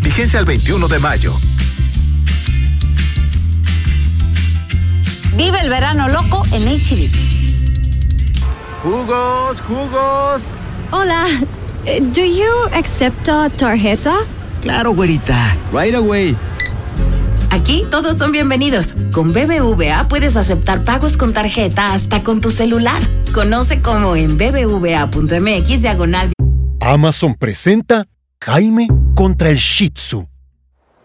Vigencia el 21 de mayo. Vive el verano loco en H-E-B. ¡Jugos! Hola, do you accept tarjeta? Claro, güerita. Right away. Aquí todos son bienvenidos. Con BBVA puedes aceptar pagos con tarjeta hasta con tu celular. Conoce cómo en bbva.mx/. Amazon presenta Jaime contra el Shih Tzu.